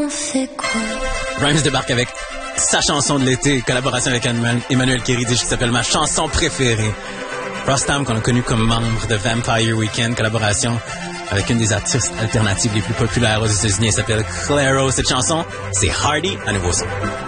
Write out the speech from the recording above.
on fait quoi? Rhymes débarque avec sa chanson de l'été, collaboration avec Emmanuel Kéridich qui s'appelle Ma chanson préférée. Rostam, qu'on a connu comme membre de Vampire Weekend, collaboration avec une des artistes alternatives les plus populaires aux États-Unis, elle s'appelle Clairo. Cette chanson, c'est Hardy, à nouveau son.